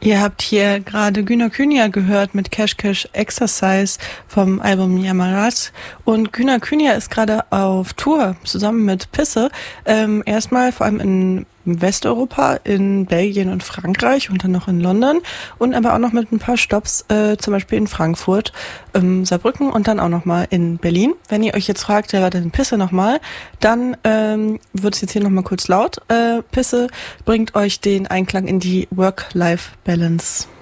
Ihr habt hier gerade Güner Künya gehört mit Cash Cash Exercise vom Album Yamarat. Und Güner Künya ist gerade auf Tour zusammen mit Pisse. Erstmal vor allem in Westeuropa, in Belgien und Frankreich und dann noch in London. Und aber auch noch mit ein paar Stops, zum Beispiel in Frankfurt, Saarbrücken und dann auch nochmal in Berlin. Wenn ihr euch jetzt fragt, wer war denn Pisse nochmal, dann wird es jetzt hier nochmal kurz laut. Pisse bringt euch den Einklang in die Work-Life-Balance.